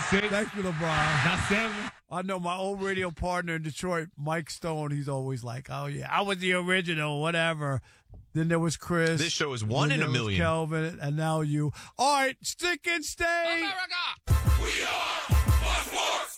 6. Thank you, LeBron. Not 7. I know my old radio partner in Detroit, Mike Stone, he's always like, oh, yeah, I was the original, whatever. Then there was Chris. This show is one in a million. Kelvin, and now you. All right, stick and stay. America! We are Fox Sports!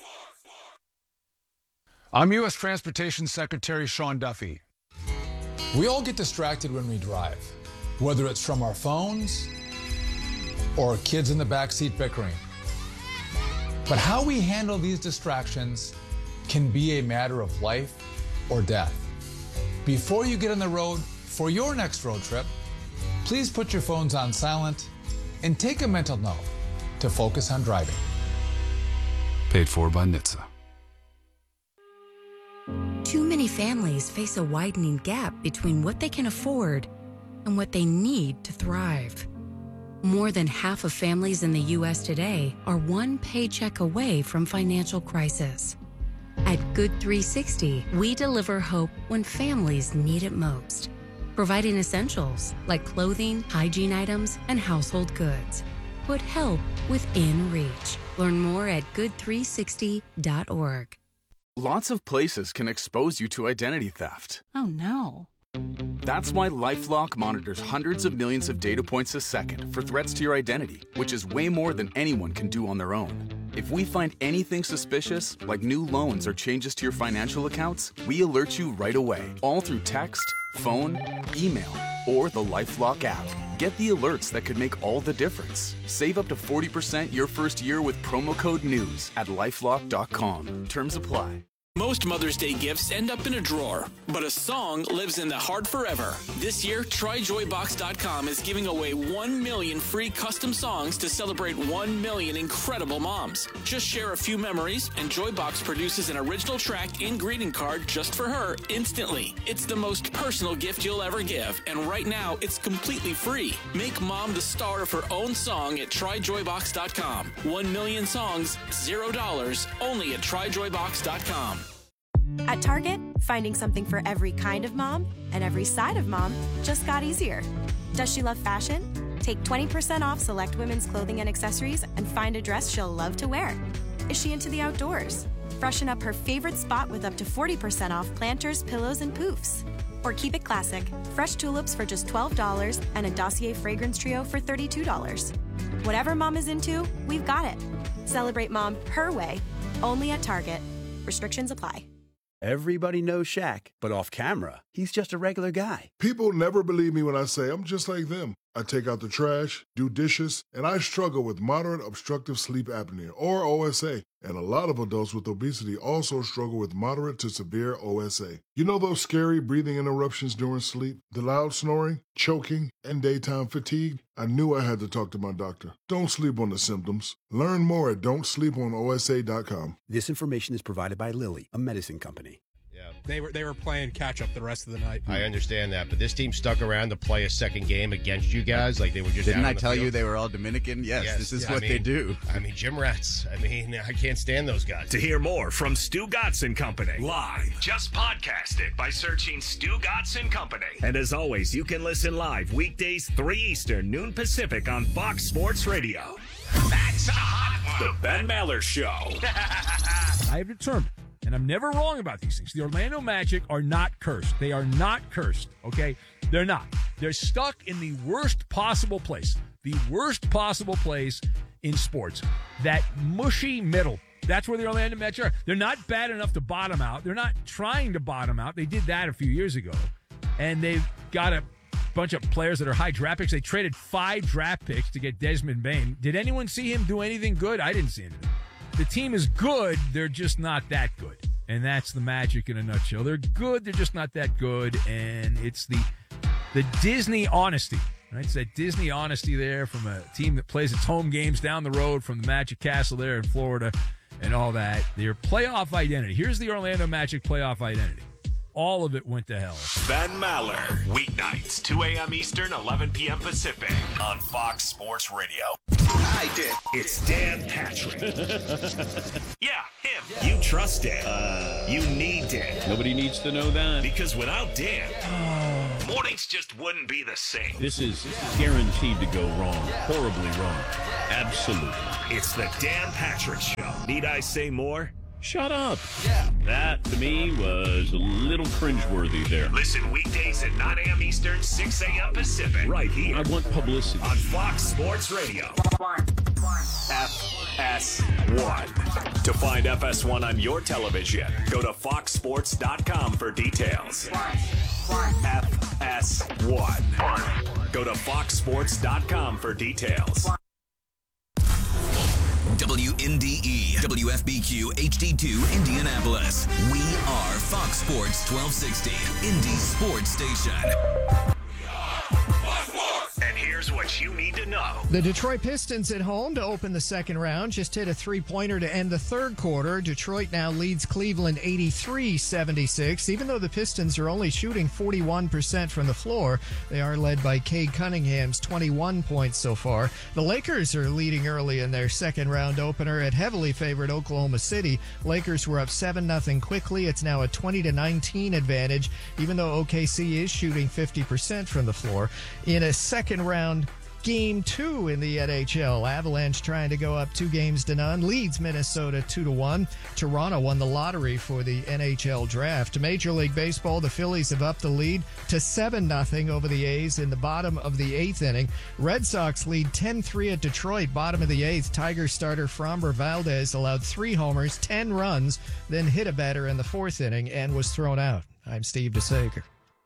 I'm U.S. Transportation Secretary Sean Duffy. We all get distracted when we drive, whether it's from our phones or kids in the backseat bickering. But how we handle these distractions can be a matter of life or death. Before you get on the road for your next road trip, please put your phones on silent and take a mental note to focus on driving. Paid for by NHTSA. Too many families face a widening gap between what they can afford and what they need to thrive. More than half of families in the U.S. today are one paycheck away from financial crisis. At Good 360, we deliver hope when families need it most, providing essentials like clothing, hygiene items, and household goods. Put help within reach. Learn more at good360.org. Lots of places can expose you to identity theft. Oh no. That's why LifeLock monitors hundreds of millions of data points a second for threats to your identity, which is way more than anyone can do on their own. If we find anything suspicious, like new loans or changes to your financial accounts, we alert you right away, all through text, phone, email, or the LifeLock app. Get the alerts that could make all the difference. Save up to 40% your first year with promo code NEWS at LifeLock.com. Terms apply. Most Mother's Day gifts end up in a drawer, but a song lives in the heart forever. This year, TryJoyBox.com is giving away 1 million free custom songs to celebrate 1 million incredible moms. Just share a few memories, and Joybox produces an original track and greeting card just for her instantly. It's the most personal gift you'll ever give, and right now, it's completely free. Make mom the star of her own song at TryJoyBox.com. 1 million songs, $0, only at TryJoyBox.com. At Target, finding something for every kind of mom and every side of mom just got easier. Does she love fashion? Take 20% off select women's clothing and accessories and find a dress she'll love to wear. Is she into the outdoors? Freshen up her favorite spot with up to 40% off planters, pillows, and poofs. Or keep it classic, fresh tulips for just $12 and a Dossier fragrance trio for $32. Whatever mom is into, we've got it. Celebrate mom her way, only at Target. Restrictions apply. Everybody knows Shaq, but off camera, he's just a regular guy. People never believe me when I say I'm just like them. I take out the trash, do dishes, and I struggle with moderate obstructive sleep apnea, or OSA. And a lot of adults with obesity also struggle with moderate to severe OSA. You know those scary breathing interruptions during sleep, the loud snoring, choking, and daytime fatigue? I knew I had to talk to my doctor. Don't sleep on the symptoms. Learn more at don'tsleeponosa.com. This information is provided by Lilly, a medicine company. They were playing catch up the rest of the night. I understand that, but this team stuck around to play a second game against you guys. Like they were just. Didn't I tell field. you they were all Dominican? Yes, this is what they do. I mean, gym rats. I mean, I can't stand those guys. To hear more from Stu Gatz and Company live, just podcast it by searching Stu Gatz and Company. And as always, you can listen live weekdays 3 Eastern, noon Pacific on Fox Sports Radio. That's a hot one. The Ben Maller Show. I have determined, and I'm never wrong about these things, the Orlando Magic are not cursed. They are not cursed, okay? They're not. They're stuck in the worst possible place. The worst possible place in sports. That mushy middle. That's where the Orlando Magic are. They're not bad enough to bottom out. They're not trying to bottom out. They did that a few years ago. And they've got a bunch of players that are high draft picks. They traded 5 draft picks to get Desmond Bane. Did anyone see him do anything good? I didn't see anything. The team is good. They're just not that good. And that's the Magic in a nutshell. They're good. They're just not that good. And it's the Disney honesty. Right? It's that Disney honesty there from a team that plays its home games down the road from the Magic Castle there in Florida and all that. Their playoff identity. Here's the Orlando Magic playoff identity. All of it went to hell. Ben Maller, weeknights, 2 a.m. Eastern, 11 p.m. Pacific on Fox Sports Radio. I did. It's Dan Patrick. Yeah, him. You trust Dan. You need Dan. Nobody needs to know that. Because without Dan, mornings just wouldn't be the same. This is guaranteed to go wrong. Horribly wrong. Absolutely. It's the Dan Patrick Show. Need I say more? Shut up. Yeah. That, to me, was a little cringeworthy there. Listen weekdays at 9 a.m. Eastern, 6 a.m. Pacific. Right here. I want publicity. On Fox Sports Radio. FS1. To find FS1 on your television, go to foxsports.com for details. FS1. Go to foxsports.com for details. WNDE, WFBQ, HD2, Indianapolis. We are Fox Sports 1260, Indy Sports Station. And here's what you need to know. The Detroit Pistons at home to open the second round just hit a three-pointer to end the third quarter. Detroit now leads Cleveland 83-76. Even though the Pistons are only shooting 41% from the floor, they are led by Cade Cunningham's 21 points so far. The Lakers are leading early in their second round opener at heavily favored Oklahoma City. Lakers were up 7-0 quickly. It's now a 20-19 advantage, even though OKC is shooting 50% from the floor. In a second round Game 2 in the NHL. Avalanche trying to go up 2-0 leads Minnesota 2-1. Toronto won the lottery for the NHL draft. Major League Baseball, the Phillies have upped the lead to 7-0 over the A's in the bottom of the 8th inning. Red Sox lead 10-3 at Detroit, bottom of the 8th. Tigers starter Framber Valdez allowed 3 homers, 10 runs, then hit a batter in the 4th inning and was thrown out. I'm Steve DeSager.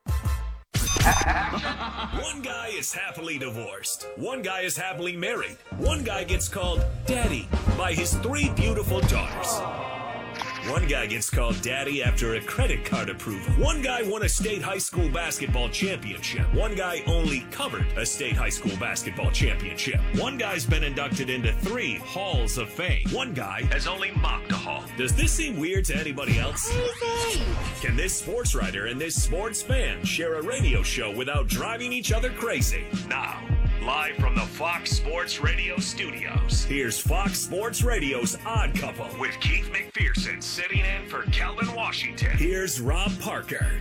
One guy is happily divorced. One guy is happily married. One guy gets called Daddy by his 3 beautiful daughters. One guy gets called Daddy after a credit card approval. One guy won a state high school basketball championship. One guy only covered a state high school basketball championship. One guy's been inducted into 3 halls of fame. One guy has only mocked a hall. Does this seem weird to anybody else? Can this sports writer and this sports fan share a radio show without driving each other crazy? Now, live from the Fox Sports Radio studios, here's Fox Sports Radio's Odd Couple with Keith McPherson sitting in for Calvin Washington. Here's Rob Parker.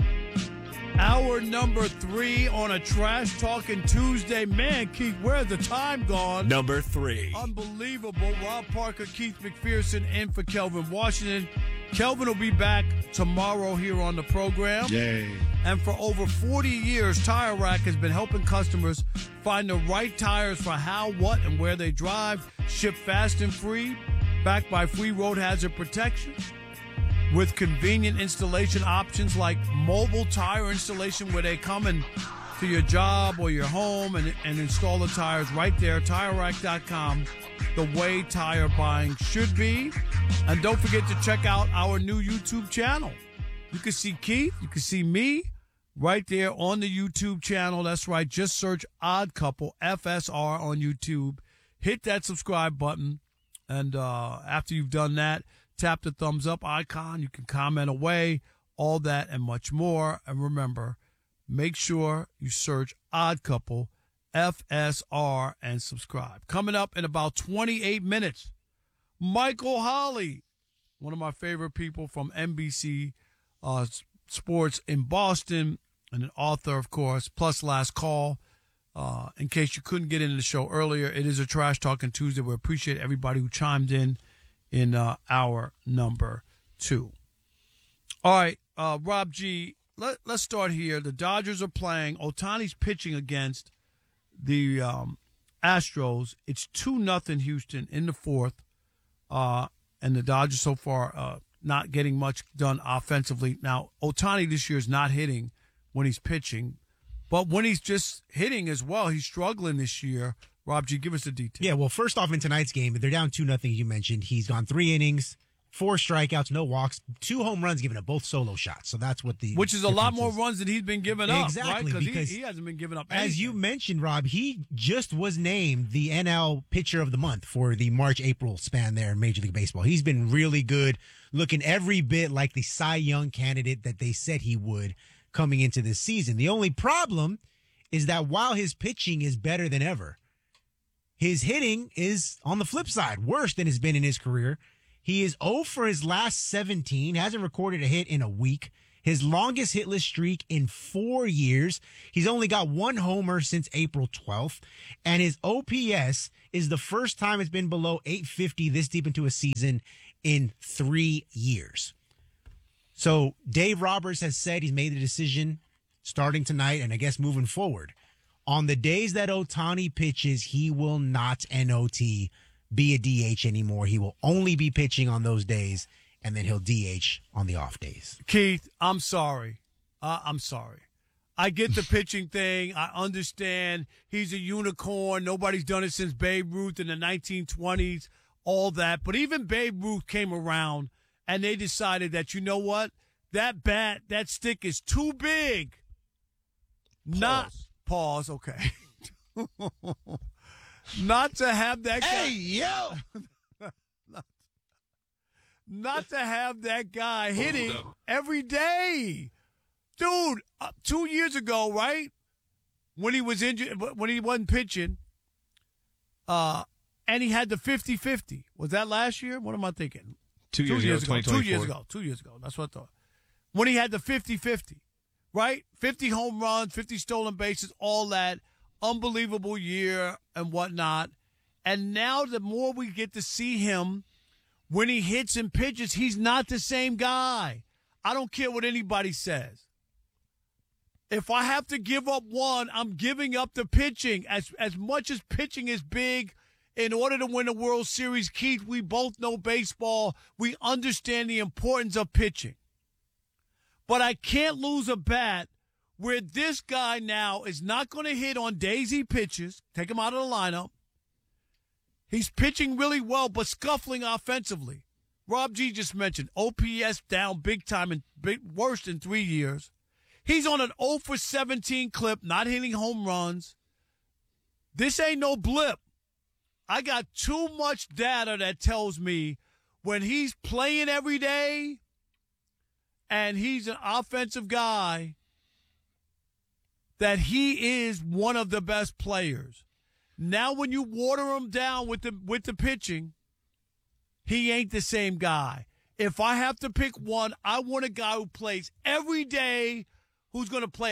Hour number 3 on a Trash Talking Tuesday. Man, Keith, where's the time gone? Number 3. Unbelievable. Rob Parker, Keith McPherson in for Kelvin Washington. Kelvin will be back tomorrow here on the program. Yay. And for over 40 years, Tire Rack has been helping customers find the right tires for how, what, and where they drive. Ship fast and free, backed by free road hazard protection, with convenient installation options like mobile tire installation, where they come in to your job or your home and install the tires right there. TireRack.com, the way tire buying should be. And don't forget to check out our new YouTube channel. You can see Keith, you can see me right there on the YouTube channel. That's right. Just search Odd Couple, FSR, on YouTube. Hit that subscribe button. And after you've done that, tap the thumbs up icon. You can comment away, all that and much more. And remember, make sure you search Odd Couple, FSR, and subscribe. Coming up in about 28 minutes, Michael Holley, one of my favorite people from NBC Sports in Boston, and an author, of course, plus Last Call. In case you couldn't get into the show earlier, it is a Trash Talking Tuesday. We appreciate everybody who chimed in hour number 2. All right, Rob G., let's start here. The Dodgers are playing. Ohtani's pitching against the Astros. It's 2-0 Houston in the 4th. And the Dodgers so far not getting much done offensively. Now, Ohtani this year is not hitting when he's pitching, but when he's just hitting as well, he's struggling this year. Rob G., give us the details. Yeah, well, first off, in tonight's game, they're down 2-0, you mentioned. He's gone 3 innings, 4 strikeouts, no walks, 2 home runs given up, both solo shots. So that's what which is a lot more runs than he's been giving up, exactly, right? Because he hasn't been giving up anything. As you mentioned, Rob, he just was named the NL Pitcher of the Month for the March-April span there in Major League Baseball. He's been really good, looking every bit like the Cy Young candidate that they said he would coming into this season. The only problem is that while his pitching is better than ever, his hitting is, on the flip side, worse than it's been in his career. He is 0 for his last 17, hasn't recorded a hit in a week. his longest hitless streak in 4 years. He's only got 1 homer since April 12th, and his OPS is the first time it's been below 850 this deep into a season in 3 years. So Dave Roberts has said he's made the decision starting tonight and I guess moving forward. On the days that Ohtani pitches, he will not NOT be a DH anymore. He will only be pitching on those days, and then he'll DH on the off days. Keith, I'm sorry. I'm sorry. I get the pitching thing. I understand he's a unicorn. Nobody's done it since Babe Ruth in the 1920s, all that. But even Babe Ruth came around, and they decided that, you know what? That bat, that stick is too big. Pause, okay. Not to have that guy. Hey, yo! Not to have that guy hitting every day. Dude, 2 years ago, right? When he was injured, when he wasn't pitching, and he had the 50-50. Was that last year? What am I thinking? 2 years ago, 2024. 2 years ago. That's what I thought. When he had the 50-50, right? 50 home runs, 50 stolen bases, all that. Unbelievable year and whatnot. And now the more we get to see him, when he hits and pitches, he's not the same guy. I don't care what anybody says. If I have to give up one, I'm giving up the pitching. As much as pitching is big, in order to win a World Series, Keith, we both know baseball. We understand the importance of pitching. But I can't lose a bat where this guy now is not going to hit on days he pitches. Take him out of the lineup. He's pitching really well, but scuffling offensively. Rob G just mentioned OPS down big time and worst in 3 years. He's on an 0 for 17 clip, not hitting home runs. This ain't no blip. I got too much data that tells me when he's playing every day and he's an offensive guy, that he is one of the best players. Now when you water him down with the pitching, he ain't the same guy. If I have to pick one, I want a guy who plays every day, who's going to play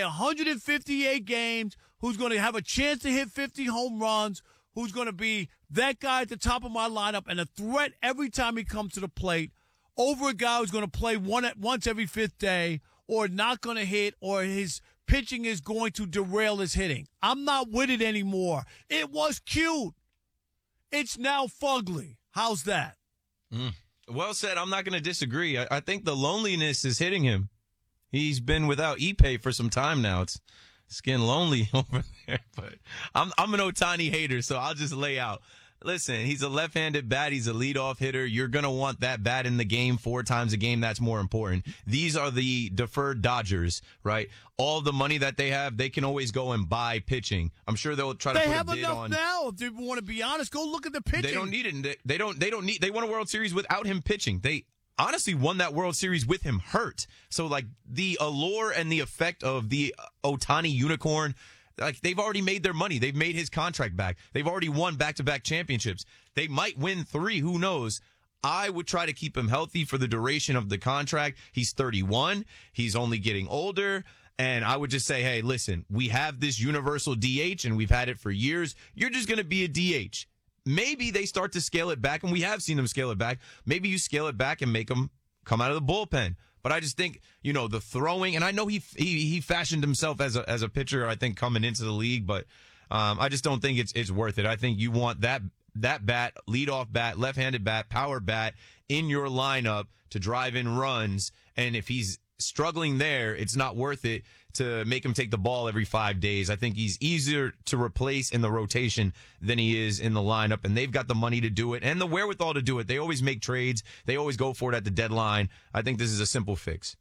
158 games, who's going to have a chance to hit 50 home runs, who's going to be that guy at the top of my lineup and a threat every time he comes to the plate, over a guy who's going to play once every fifth day or not going to hit, or his pitching is going to derail his hitting. I'm not with it anymore. It was cute. It's now fugly. How's that? Well said. I'm not going to disagree. I think the loneliness is hitting him. He's been without Ippei for some time now. It's getting lonely over there. But I'm an Ohtani hater, so I'll just lay out. Listen, he's a left-handed bat. He's a leadoff hitter. You're going to want that bat in the game 4 times a game. That's more important. These are the deferred Dodgers, right? All the money that they have, they can always go and buy pitching. I'm sure they'll try to put a bid on. They have enough now. If they want to be honest, go look at the pitching. They don't need it. They don't need. They won a World Series without him pitching. They honestly won that World Series with him hurt. So, like, the allure and the effect of the Ohtani unicorn, like, they've already made their money. They've made his contract back. They've already won back-to-back championships. They might win 3. Who knows? I would try to keep him healthy for the duration of the contract. He's 31. He's only getting older. And I would just say, hey, listen, we have this universal DH, and we've had it for years. You're just going to be a DH. Maybe they start to scale it back, and we have seen them scale it back. Maybe you scale it back and make them come out of the bullpen. But I just think, the throwing, and I know he fashioned himself as a pitcher, I think, coming into the league, but I just don't think it's worth it. I think you want that bat, leadoff bat, left-handed bat, power bat in your lineup to drive in runs, and if he's struggling there, it's not worth it to make him take the ball every 5 days. I think he's easier to replace in the rotation than he is in the lineup, and they've got the money to do it and the wherewithal to do it. They always make trades. They always go for it at the deadline. I think this is a simple fix.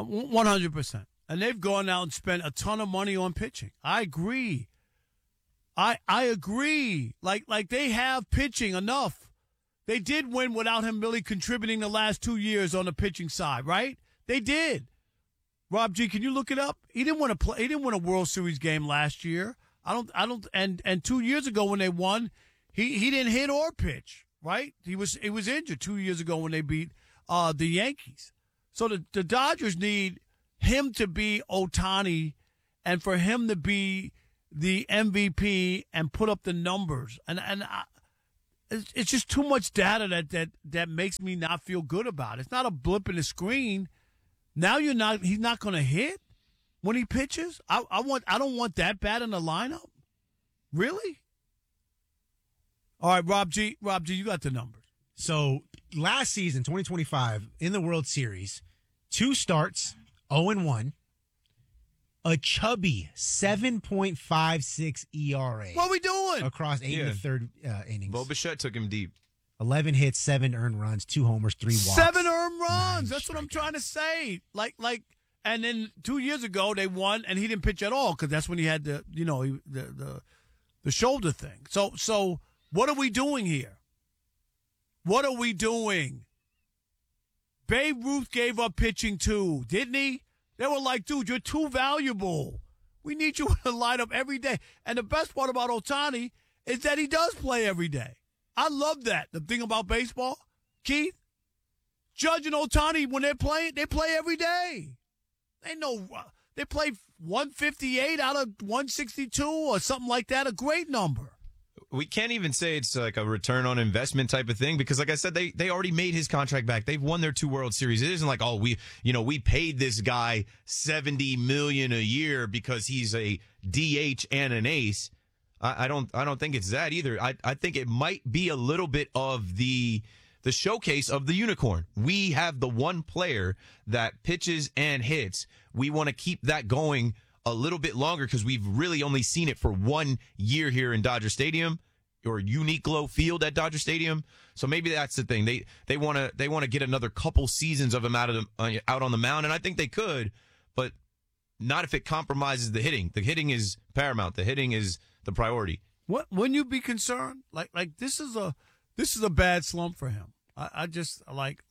100%. And they've gone out and spent a ton of money on pitching. I agree. I agree. Like they have pitching enough. They did win without him really contributing the last 2 years on the pitching side, right? They did. Rob G, can you look it up? He didn't win He didn't win a World Series game last year. I don't. And 2 years ago when they won, he didn't hit or pitch. Right? He was injured 2 years ago when they beat the Yankees. So the Dodgers need him to be Ohtani and for him to be the MVP and put up the numbers. It's just too much data that makes me not feel good about it. It's not a blip in the screen. Now he's not going to hit when he pitches. I don't want that bad in the lineup. Really? All right, Rob G, you got the numbers. So last season, 2025, in the World Series, 2 starts, 0-1, a chubby 7.56 ERA. What are we doing? Across 8 and the third innings. Bo Bichette took him deep. 11 hits, 7 earned runs, 2 homers, 3 walks. 7 earned runs. That's what I'm trying to say. And then 2 years ago they won, and he didn't pitch at all because that's when he had the shoulder thing. So what are we doing here? What are we doing? Babe Ruth gave up pitching too, didn't he? They were like, dude, you're too valuable. We need you in the lineup every day. And the best part about Ohtani is that he does play every day. I love that. The thing about baseball, Keith, Judge and Ohtani, when they're playing, they play every day. They play 158 out of 162 or something like that, a great number. We can't even say it's like a return on investment type of thing because, like I said, they already made his contract back. They've won their 2 World Series. It isn't like, we paid this guy $70 million a year because he's a DH and an ace. I don't think it's that either. I think it might be a little bit of the showcase of the unicorn. We have the one player that pitches and hits. We want to keep that going a little bit longer because we've really only seen it for 1 year here in Dodger Stadium or Uniqlo Field at Dodger Stadium. So maybe that's the thing. They want to get another couple seasons of him out on the mound, and I think they could, but not if it compromises the hitting. The hitting is paramount. The hitting is the priority. What wouldn't you be concerned? Like this is a bad slump for him. I just like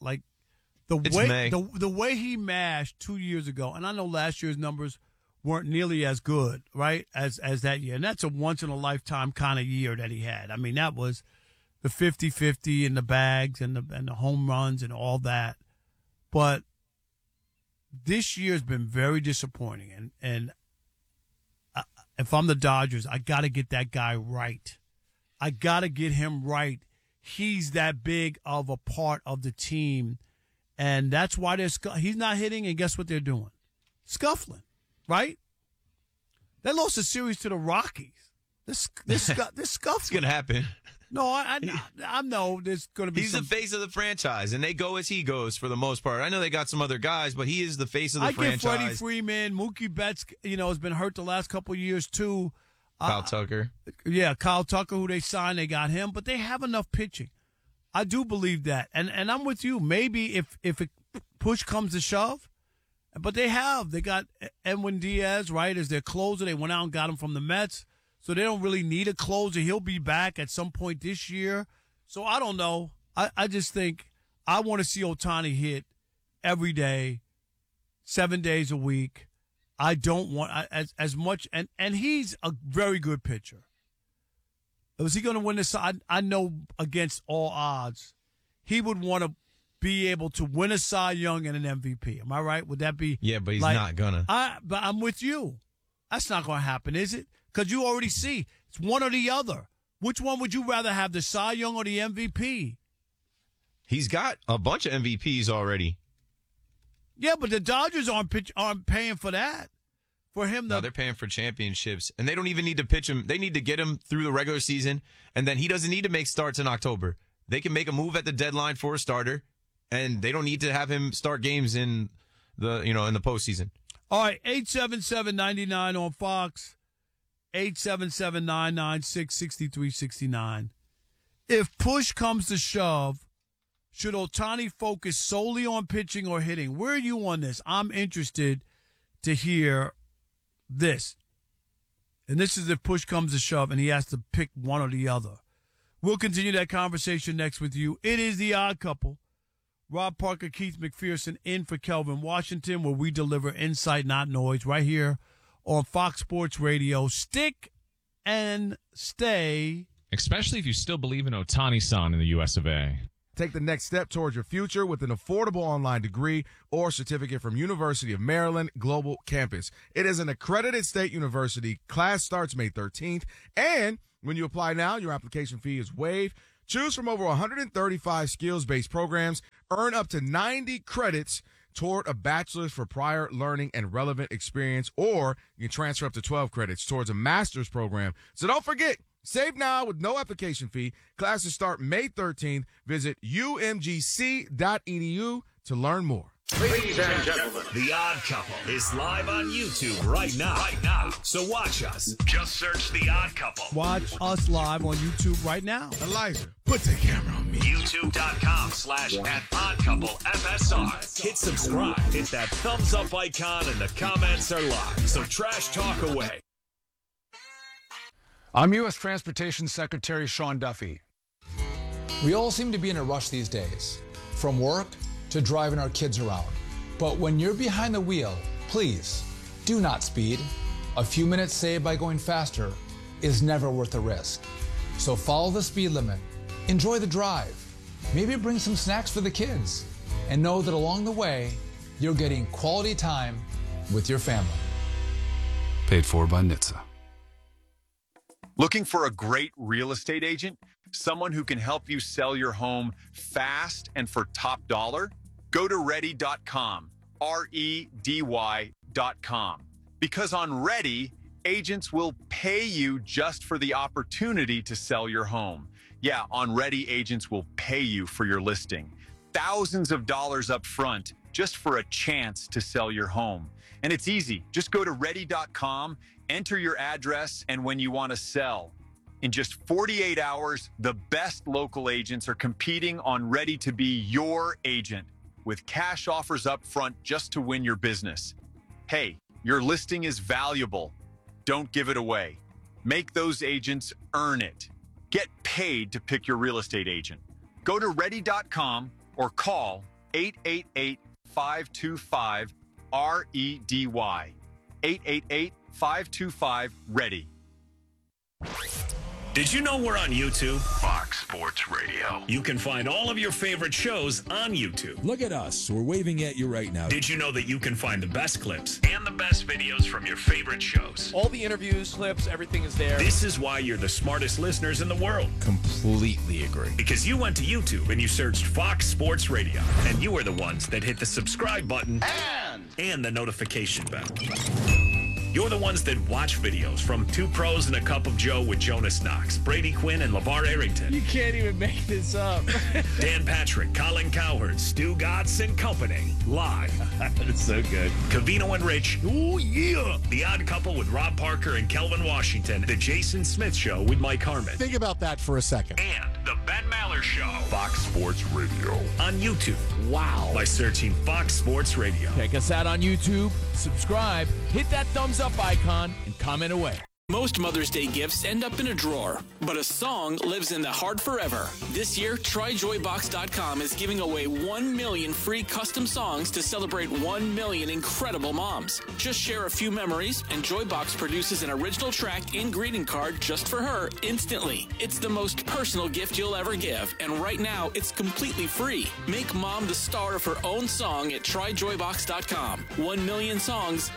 the way he mashed 2 years ago, and I know last year's numbers weren't nearly as good, right, as that year. And that's a once-in-a-lifetime kind of year that he had. I mean, that was the 50-50 in the bags and the home runs and all that. But this year's been very disappointing. And if I'm the Dodgers, I got to get that guy right. I got to get him right. He's that big of a part of the team. And that's why he's not hitting, and guess what they're doing? Scuffling. Right? They lost a series to the Rockies. This scuffling. It's going to happen. No, I know there's going to be He's the face of the franchise, and they go as he goes for the most part. I know they got some other guys, but he is the face of the franchise. I get Freddie Freeman, Mookie Betts, has been hurt the last couple of years too. Kyle Tucker. Yeah, Kyle Tucker, who they signed, they got him, but they have enough pitching. I do believe that. And I'm with you. Maybe if it push comes to shove, but they got Edwin Diaz, right, as their closer. They went out and got him from the Mets. So they don't really need a closer. He'll be back at some point this year. So I don't know. I just think I want to see Ohtani hit every day, 7 days a week. I don't want as much. And he's a very good pitcher. Was he going to win this? I know against all odds, he would want to be able to win a Cy Young and an MVP. Am I right? Would that be? Yeah, but he's not gonna. But I'm with you. That's not going to happen, is it? Because you already see it's one or the other. Which one would you rather have, the Cy Young or the MVP? He's got a bunch of MVPs already. Yeah, but the Dodgers aren't paying for that. For him, no, they're paying for championships, and they don't even need to pitch him. They need to get him through the regular season, and then he doesn't need to make starts in October. They can make a move at the deadline for a starter, and they don't need to have him start games in the postseason. All right, 877-99 on Fox, 877-996-6369. If push comes to shove, should Ohtani focus solely on pitching or hitting? Where are you on this? I'm interested to hear this. And this is if push comes to shove and he has to pick one or the other. We'll continue that conversation next with you. It is The Odd Couple. Rob Parker, Keith McPherson in for Kelvin Washington, where we deliver insight, not noise, right here on Fox Sports Radio. Stick and stay. Especially if you still believe in Ohtani-san in the US of A. Take the next step towards your future with an affordable online degree or certificate from University of Maryland Global Campus. It is an accredited state university. Class starts May 13th. And when you apply now, your application fee is waived. Choose from over 135 skills-based programs. Earn up to 90 credits toward a bachelor's for prior learning and relevant experience, or you can transfer up to 12 credits towards a master's program. So don't forget, save now with no application fee. Classes start May 13th. Visit umgc.edu to learn more. Ladies and gentlemen, The Odd Couple is live on YouTube right now. So watch us. Just search The Odd Couple. Watch us live on YouTube right now. Elijah, put the camera on me. YouTube.com/@OddCoupleFSR. Hit subscribe. Hit that thumbs up icon and the comments are live. So trash talk away. I'm U.S. Transportation Secretary Sean Duffy. We all seem to be in a rush these days, from work to driving our kids around. But when you're behind the wheel, please do not speed. A few minutes saved by going faster is never worth the risk. So follow the speed limit, enjoy the drive, maybe bring some snacks for the kids, and know that along the way, you're getting quality time with your family. Paid for by NHTSA. Looking for a great real estate agent? Someone who can help you sell your home fast and for top dollar? Go to ready.com, REDY.com. Because on Ready, agents will pay you just for the opportunity to sell your home. Yeah, on Ready, agents will pay you for your listing. Thousands of dollars up front just for a chance to sell your home. And it's easy. Just go to ready.com, enter your address, and when you want to sell. In just 48 hours, the best local agents are competing on Ready to be your agent with cash offers up front just to win your business. Hey, your listing is valuable. Don't give it away. Make those agents earn it. Get paid to pick your real estate agent. Go to ready.com or call 888-525-REDY. 888-525-READY. Did you know we're on YouTube? Fox Sports Radio. You can find all of your favorite shows on YouTube. Look at us. We're waving at you right now. Did you know that you can find the best clips and the best videos from your favorite shows? All the interviews, clips, everything is there. This is why you're the smartest listeners in the world. Completely agree. Because you went to YouTube and you searched Fox Sports Radio, and you were the ones that hit the subscribe button and the notification bell. You're the ones that watch videos from Two Pros and a Cup of Joe with Jonas Knox, Brady Quinn, and LeVar Arrington. You can't even make this up. Dan Patrick, Colin Cowherd, Stu Gatz and Company. Live. That's so good. Covino and Rich. Oh, yeah. The Odd Couple with Rob Parker and Kelvin Washington. The Jason Smith Show with Mike Harmon. Think about that for a second. And The Ben Maller Show. Fox Sports Radio. On YouTube. Wow. By searching Fox Sports Radio. Check us out on YouTube. Subscribe. Hit that thumbs up icon and comment away. Most Mother's Day gifts end up in a drawer, but a song lives in the heart forever. This year, TryJoyBox.com is giving away 1 million free custom songs to celebrate 1 million incredible moms. Just share a few memories, and Joybox produces an original track and greeting card just for her instantly. It's the most personal gift you'll ever give, and right now, it's completely free. Make mom the star of her own song at TryJoyBox.com. 1 million songs,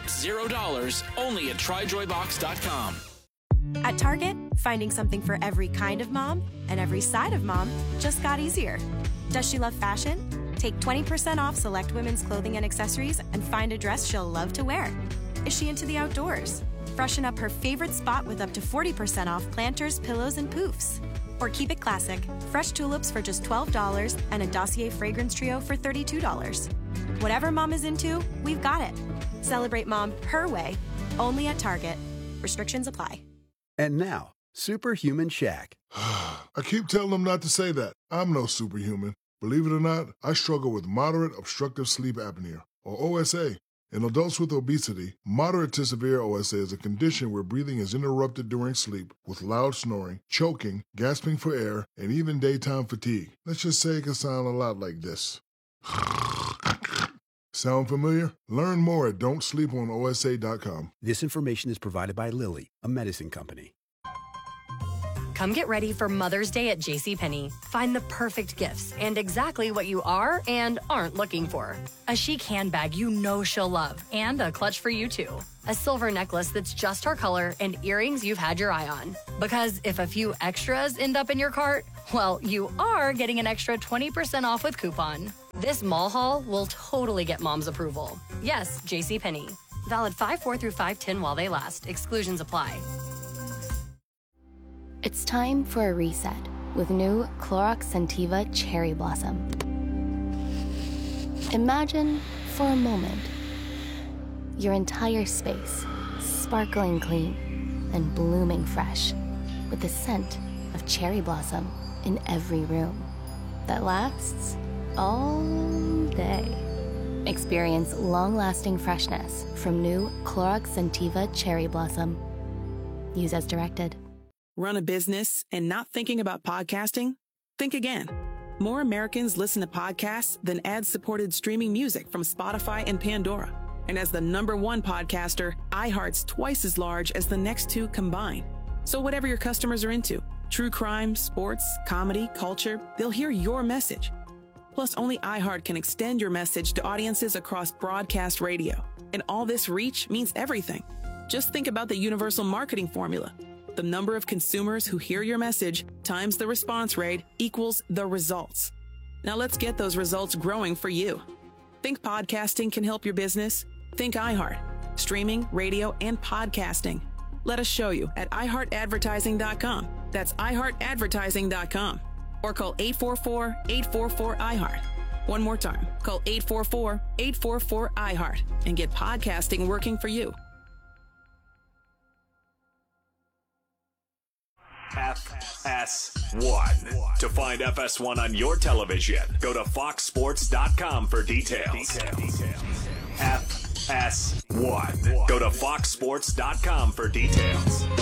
$0, only at TryJoyBox.com. At Target, finding something for every kind of mom and every side of mom just got easier. Does she love fashion? Take 20% off select women's clothing and accessories and find a dress she'll love to wear. Is she into the outdoors? Freshen up her favorite spot with up to 40% off planters, pillows, and poofs. Or keep it classic, fresh tulips for just $12 and a Dossier fragrance trio for $32. Whatever mom is into, we've got it. Celebrate mom her way, only at Target. Restrictions apply. And now, Superhuman Shaq. I keep telling them not to say that. I'm no superhuman. Believe it or not, I struggle with moderate obstructive sleep apnea, or OSA. In adults with obesity, moderate to severe OSA is a condition where breathing is interrupted during sleep with loud snoring, choking, gasping for air, and even daytime fatigue. Let's just say it can sound a lot like this. Sound familiar? Learn more at Don'tSleepOnOSA.com. This information is provided by Lilly, a medicine company. Come get ready for Mother's Day at JCPenney. Find the perfect gifts and exactly what you are and aren't looking for. A chic handbag you know she'll love, and a clutch for you too. A silver necklace that's just her color, and earrings you've had your eye on. Because if a few extras end up in your cart, well, you are getting an extra 20% off with coupon. This mall haul will totally get Mom's approval. Yes, JCPenney. Valid 5/4 through 5/10 while they last. Exclusions apply. It's time for a reset with new Clorox Scentiva Cherry Blossom. Imagine, for a moment, your entire space sparkling clean and blooming fresh with the scent of cherry blossom in every room that lasts all day. Experience long-lasting freshness from new Clorox Scentiva Cherry Blossom. Use as directed. Run a business and not thinking about podcasting? Think again. More Americans listen to podcasts than ad-supported streaming music from Spotify and Pandora. And as the #1 podcaster, iHeart's twice as large as the next two combined. So whatever your customers are into, true crime, sports, comedy, culture, they'll hear your message. Plus, only iHeart can extend your message to audiences across broadcast radio. And all this reach means everything. Just think about the universal marketing formula. The number of consumers who hear your message times the response rate equals the results. Now let's get those results growing for you. Think podcasting can help your business? Think iHeart. Streaming, radio, and podcasting. Let us show you at iHeartAdvertising.com. That's iHeartAdvertising.com. Or call 844-844-iHeart. One more time. Call 844-844-iHeart and get podcasting working for you. FS1. To find FS1 on your television, go to foxsports.com for details. FS1. Go to foxsports.com for details.